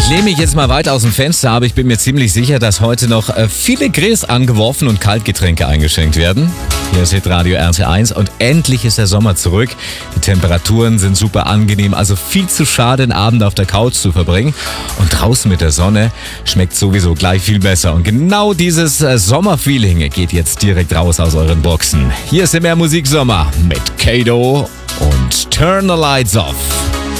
Ich lehne mich jetzt mal weit aus dem Fenster, aber ich bin mir ziemlich sicher, dass heute noch viele Grills angeworfen und Kaltgetränke eingeschenkt werden. Hier ist Hitradio RT1 und endlich ist der Sommer zurück. Die Temperaturen sind super angenehm, also viel zu schade, den Abend auf der Couch zu verbringen. Und draußen mit der Sonne schmeckt sowieso gleich viel besser. Und genau dieses Sommerfeeling geht jetzt direkt raus aus euren Boxen. Hier ist der Mehr Musik Sommer mit Kato und Turn the Lights Off.